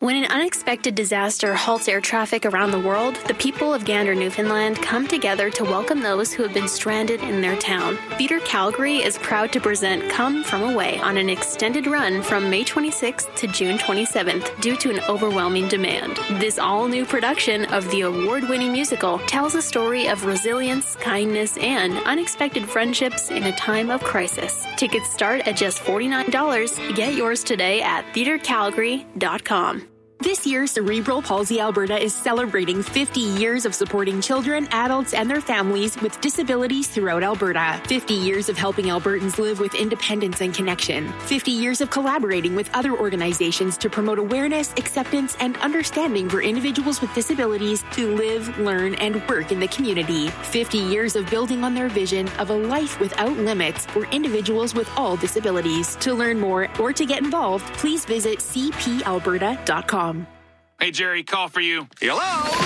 When an unexpected disaster halts air traffic around the world, the people of Gander, Newfoundland come together to welcome those who have been stranded in their town. Theatre Calgary is proud to present Come From Away on an extended run from May 26th to June 27th due to an overwhelming demand. This all-new production of the award-winning musical tells a story of resilience, kindness, and unexpected friendships in a time of crisis. Tickets start at just $49. Get yours today at theatrecalgary.com. This year, Cerebral Palsy Alberta is celebrating 50 years of supporting children, adults, and their families with disabilities throughout Alberta. 50 years of helping Albertans live with independence and connection. 50 years of collaborating with other organizations to promote awareness, acceptance, and understanding for individuals with disabilities to live, learn, and work in the community. 50 years of building on their vision of a life without limits for individuals with all disabilities. To learn more or to get involved, please visit cpalberta.com. Hey, Jerry, call for you. Hello?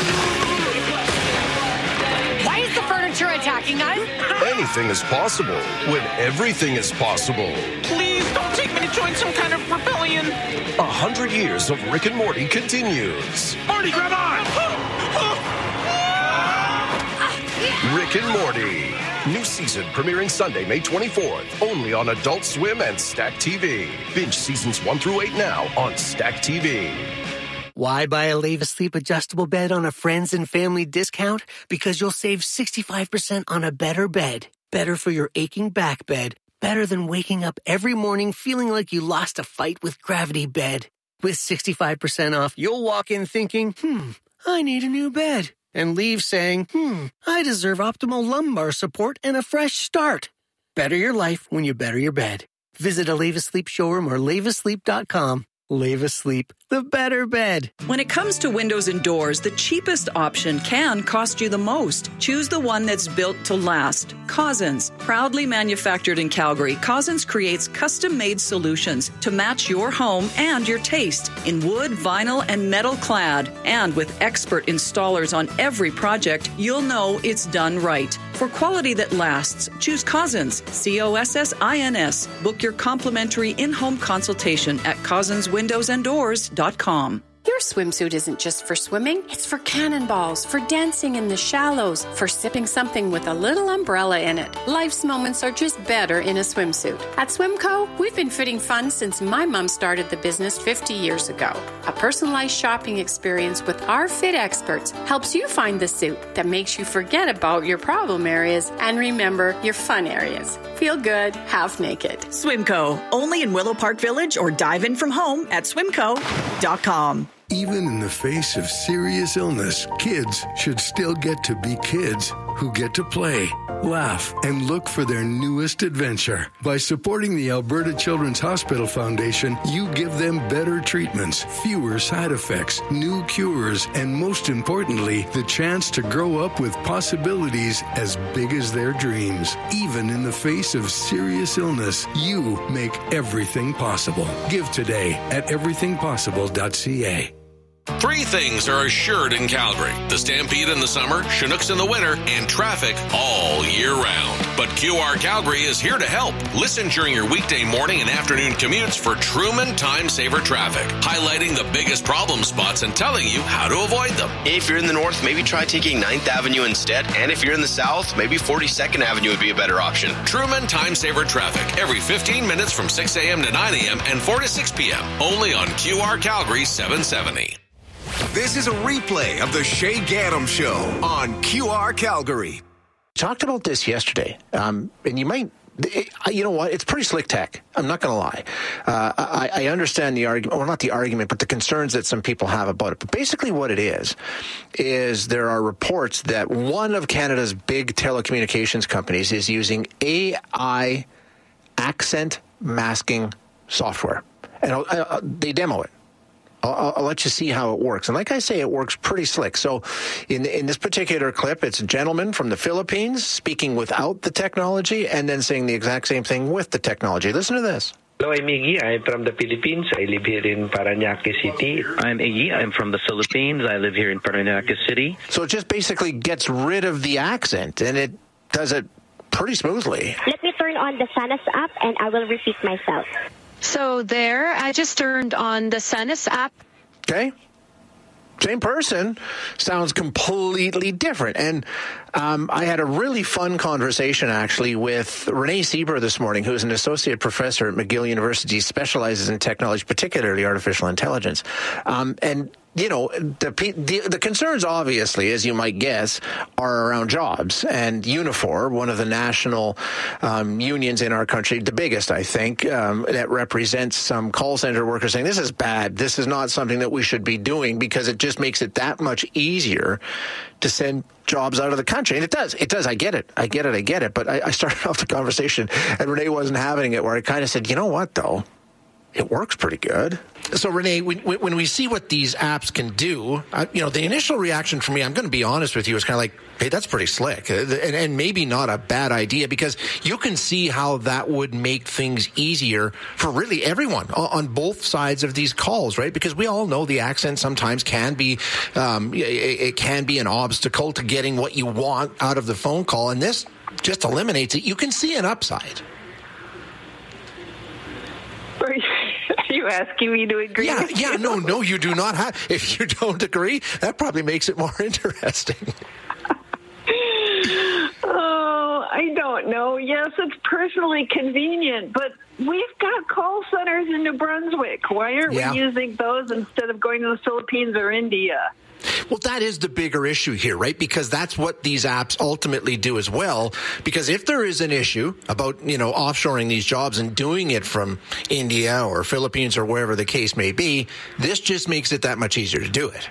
Why is the furniture attacking us? Anything is possible when everything is possible. Please don't take me to join some kind of rebellion. 100 years of Rick and Morty continues. Marty, grab on! Rick and Morty. New season premiering Sunday, May 24th. Only on Adult Swim and Stack TV. Binge seasons 1 through 8 now on Stack TV. Why buy a Leva Sleep adjustable bed on a friends and family discount? Because you'll save 65% on a better bed. Better for your aching back bed. Better than waking up every morning feeling like you lost a fight with Gravity Bed. With 65% off, you'll walk in thinking, I need a new bed. And leave saying, I deserve optimal lumbar support and a fresh start. Better your life when you better your bed. Visit a Leva Sleep showroom or levasleep.com. Leva Sleep, the better bed. When it comes to windows and doors, the cheapest option can cost you the most. Choose the one that's built to last. Cousins. Proudly manufactured in Calgary, Cousins creates custom-made solutions to match your home and your taste in wood, vinyl, and metal clad. And with expert installers on every project, you'll know it's done right. For quality that lasts, choose Cousins, COSSINS. Book your complimentary in-home consultation at cousinswindowsanddoors.com. Your swimsuit isn't just for swimming, it's for cannonballs, for dancing in the shallows, for sipping something with a little umbrella in it. Life's moments are just better in a swimsuit. At Swimco, we've been fitting fun since my mom started the business 50 years ago. A personalized shopping experience with our fit experts helps you find the suit that makes you forget about your problem areas and remember your fun areas. Feel good, half naked. Swimco, only in Willow Park Village or dive in from home at swimco.com. Even in the face of serious illness, kids should still get to be kids who get to play, laugh, and look for their newest adventure. By supporting the Alberta Children's Hospital Foundation, you give them better treatments, fewer side effects, new cures, and most importantly, the chance to grow up with possibilities as big as their dreams. Even in the face of serious illness, you make everything possible. Give today at everythingpossible.ca. Three things are assured in Calgary: the Stampede in the summer, Chinooks in the winter, and traffic all year round. But QR Calgary is here to help. Listen during your weekday morning and afternoon commutes for Truman Time Saver Traffic, highlighting the biggest problem spots and telling you how to avoid them. If you're in the north, maybe try taking 9th Avenue instead. And if you're in the south, maybe 42nd Avenue would be a better option. Truman Time Saver Traffic, every 15 minutes from 6 a.m. to 9 a.m. and 4 to 6 p.m. Only on QR Calgary 770. This is a replay of the Shay Gaddam Show on QR Calgary. Talked about this yesterday, and you might, you know what, it's pretty slick tech. I'm not going to lie. I understand the argument, well, not the argument, but the concerns that some people have about it. But basically what it is there are reports that one of Canada's big telecommunications companies is using AI accent masking software. And they demo it. I'll let you see how it works. And like I say, it works pretty slick. So in this particular clip, it's a gentleman from the Philippines speaking without the technology and then saying the exact same thing with the technology. Listen to this. Hello, I'm Iggy. I'm from the Philippines. I live here in Parañaque City. I'm Iggy. I'm from the Philippines. I live here in Parañaque City. So it just basically gets rid of the accent, and it does it pretty smoothly. Let me turn on the Sanas app, and I will repeat myself. So there, I just turned on the Sanas app, Okay? Same person, sounds completely different. And I had a really fun conversation, actually, with Renee Sieber this morning, who is an associate professor at McGill University, specializes in technology, particularly artificial intelligence. And you know, the concerns, obviously, as you might guess, are around jobs. And Unifor, one of the national unions in our country, the biggest, I think, that represents some call center workers, saying this is bad. This is not something that we should be doing because it just makes it that much easier to send jobs out of the country. And it does. I get it. But I started off the conversation, and Renee wasn't having it, where I kind of said, you know what, though? It works pretty good. So, Renee, when we see what these apps can do, the initial reaction for me, I'm going to be honest with you, is kind of like, hey, that's pretty slick. And maybe not a bad idea, because you can see how that would make things easier for really everyone on both sides of these calls, right? Because we all know the accent sometimes can be, it can be an obstacle to getting what you want out of the phone call. And this just eliminates it. You can see an upside. Are you asking me to agree? Yeah, no, you do not have. If you don't agree, that probably makes it more interesting. Oh, I don't know. Yes, it's personally convenient, but we've got call centers in New Brunswick. Why aren't we using those instead of going to the Philippines or India? Well, that is the bigger issue here, right? Because that's what these apps ultimately do as well. Because if there is an issue about, offshoring these jobs and doing it from India or Philippines or wherever the case may be, this just makes it that much easier to do it.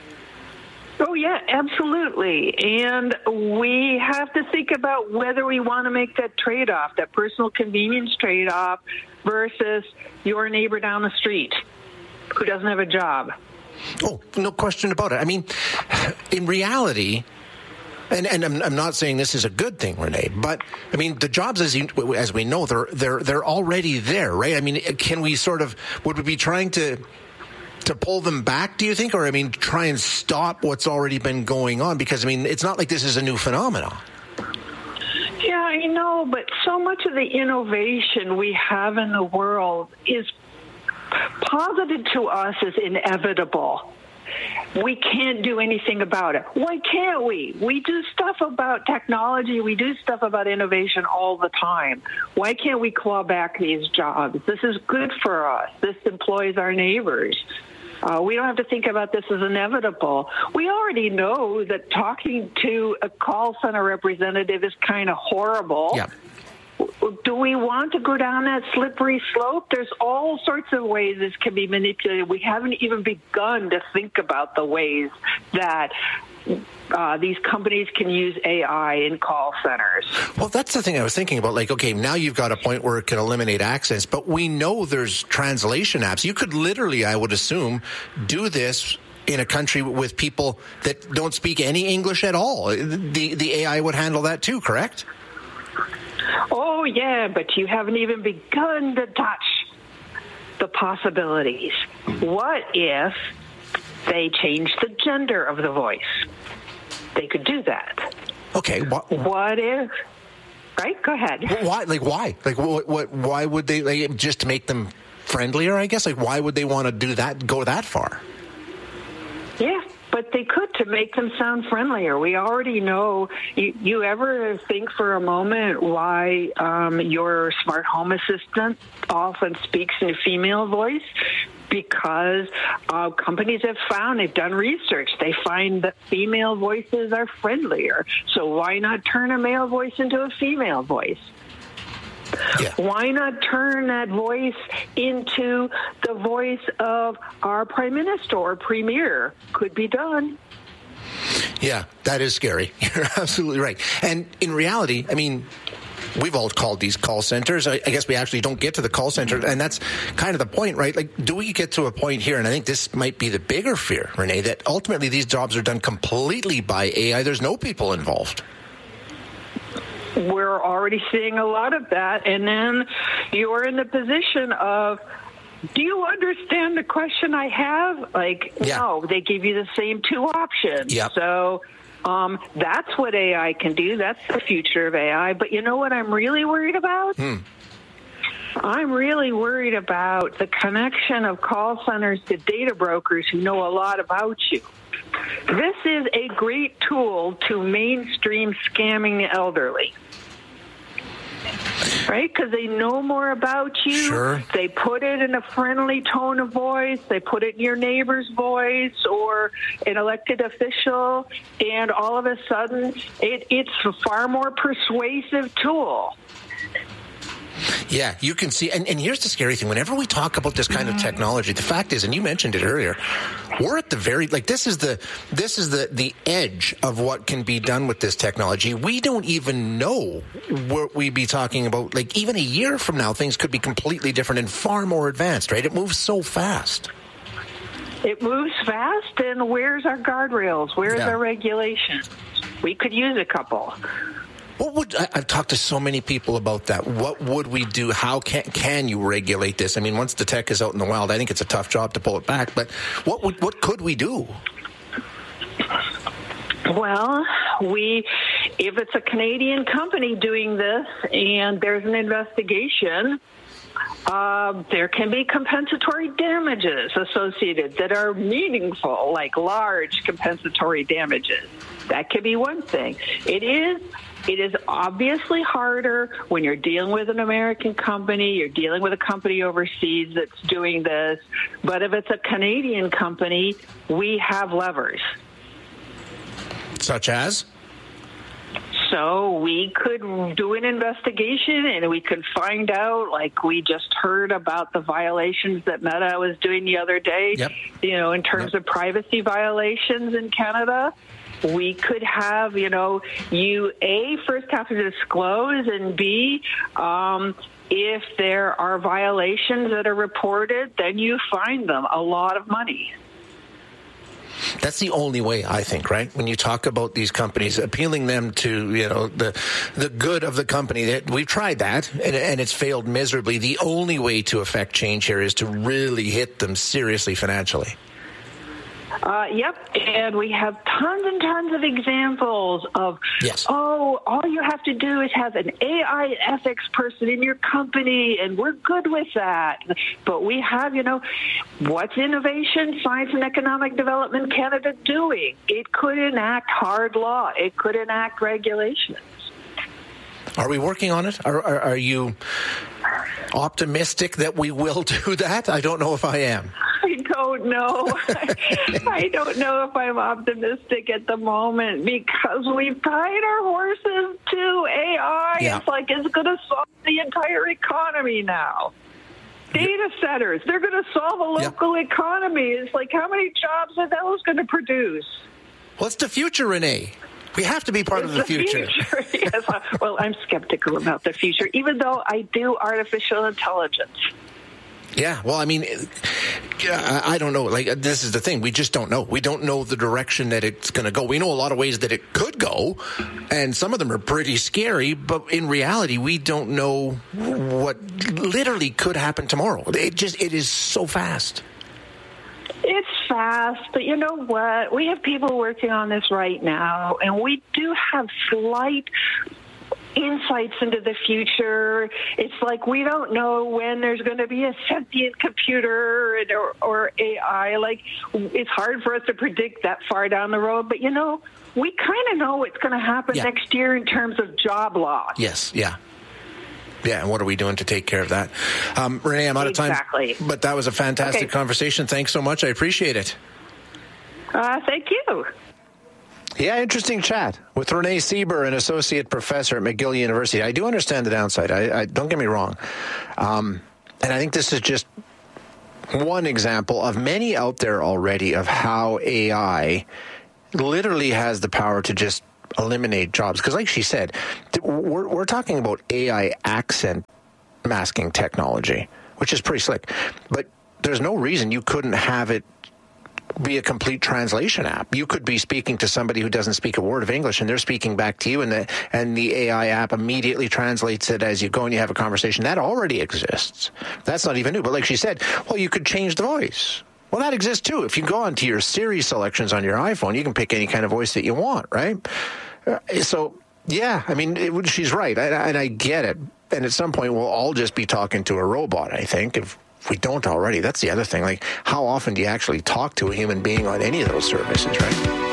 Oh, yeah, absolutely. And we have to think about whether we want to make that trade-off, that personal convenience trade-off versus your neighbor down the street who doesn't have a job. Oh, no question about it. I mean, in reality, and I'm not saying this is a good thing, Renee, but I mean, the jobs, as we know, they're already there, right? I mean, can we would we be trying to pull them back, do you think? Or, I mean, try and stop what's already been going on? Because, I mean, it's not like this is a new phenomenon. Yeah, I know, but so much of the innovation we have in the world is posited to us as inevitable. We can't do anything about it. Why can't we? We do stuff about technology. We do stuff about innovation all the time. Why can't we claw back these jobs? This is good for us. This employs our neighbors. We don't have to think about this as inevitable. We already know that talking to a call center representative is kind of horrible. Yeah. Do we want to go down that slippery slope? There's all sorts of ways this can be manipulated. We haven't even begun to think about the ways that these companies can use AI in call centers. Well, that's the thing I was thinking about. Like, okay, now you've got a point where it can eliminate accents, but we know there's translation apps. You could literally, I would assume, do this in a country with people that don't speak any English at all. The AI would handle that too, correct? Oh, yeah, but you haven't even begun to touch the possibilities. What if they change the gender of the voice? They could do that. Okay. What if? Right? Go ahead. Why? Like, why? Like, why would they, just to make them friendlier, I guess? Like, why would they want to do that, go that far? Yeah. But they could to make them sound friendlier. We already know. You ever think for a moment why your smart home assistant often speaks in a female voice? Because companies have found, they've done research, they find that female voices are friendlier. So why not turn a male voice into a female voice? Yeah. Why not turn that voice into the voice of our prime minister or premier? Could be done. Yeah, that is scary. You're absolutely right. And in reality, I mean, we've all called these call centers. I guess we actually don't get to the call center, and that's kind of the point, right? Like, do we get to a point here, and I think this might be the bigger fear, Renee, that ultimately these jobs are done completely by AI. There's no people involved. We're already seeing a lot of that. And then you're in the position of, do you understand the question I have? Like, no, they give you the same two options. Yep. So that's what AI can do. That's the future of AI. But you know what I'm really worried about? I'm really worried about the connection of call centers to data brokers who know a lot about you. This is a great tool to mainstream scamming the elderly. Right? Because they know more about you. Sure. They put it in a friendly tone of voice. They put it in your neighbor's voice or an elected official. And all of a sudden, it's a far more persuasive tool. Yeah, you can see, and here's the scary thing. Whenever we talk about this kind of technology, the fact is, and you mentioned it earlier, we're at the very, this is the edge of what can be done with this technology. We don't even know what we'd be talking about. Like, even a year from now, things could be completely different and far more advanced, right? It moves so fast. It moves fast, and where's our guardrails? Where's our regulations? We could use a couple. I've talked to so many people about that. What would we do? How can you regulate this? I mean, once the tech is out in the wild, I think it's a tough job to pull it back. But what could we do? Well, if it's a Canadian company doing this and there's an investigation, there can be compensatory damages associated that are meaningful, like large compensatory damages. That could be one thing. It is obviously harder when you're dealing with an American company, you're dealing with a company overseas that's doing this. But if it's a Canadian company, we have levers. Such as? So we could do an investigation and we could find out, like we just heard about the violations that Meta was doing the other day, in terms of privacy violations in Canada. We could have, you A, first have to disclose, and B, if there are violations that are reported, then you fine them a lot of money. That's the only way, I think, right? When you talk about these companies, appealing them to, the good of the company. We've tried that, and it's failed miserably. The only way to affect change here is to really hit them seriously financially. Yep, and we have tons and tons of examples of, all you have to do is have an AI ethics person in your company, and we're good with that. But we have, what's Innovation, Science and Economic Development Canada doing? It could enact hard law. It could enact regulations. Are we working on it? Are you optimistic that we will do that? I don't know if I am. I don't know. I don't know if I'm optimistic at the moment because we've tied our horses to AI. Yeah. It's like it's going to solve the entire economy now. Data centers, they're going to solve a local economy. It's like, how many jobs are those going to produce? Well, it's the future, Renee. We have to be part of the future. Yes. Well, I'm skeptical about the future, even though I do artificial intelligence. Yeah, well, I mean, I don't know. Like, this is the thing. We just don't know. We don't know the direction that it's going to go. We know a lot of ways that it could go, and some of them are pretty scary, but in reality, we don't know what literally could happen tomorrow. It is so fast. It's fast, but you know what? We have people working on this right now, and we do have slight insights into the future. It's like we don't know when there's going to be a sentient computer or AI. Like, it's hard for us to predict that far down the road, but we kind of know what's going to happen next year in terms of job loss. Yes, yeah. Yeah, and what are we doing to take care of that? Renee, I'm out of time. Exactly. But that was a fantastic conversation. Thanks so much. I appreciate it. Thank you. Yeah, interesting chat with Renee Sieber, an associate professor at McGill University. I do understand the downside. I don't get me wrong. And I think this is just one example of many out there already of how AI literally has the power to just eliminate jobs. Because like she said, we're talking about AI accent masking technology, which is pretty slick. But there's no reason you couldn't have it be a complete translation app. You could be speaking to somebody who doesn't speak a word of English, and they're speaking back to you, and the AI app immediately translates it as you go and you have a conversation. That already exists. That's not even new. But like she said, well, you could change the voice. Well, that exists too. If you go onto your Siri selections on your iPhone, you can pick any kind of voice that you want, right? So, yeah, I mean, she's right, and I get it. And at some point, we'll all just be talking to a robot, I think, if we don't already. That's the other thing. Like, how often do you actually talk to a human being on any of those services, right?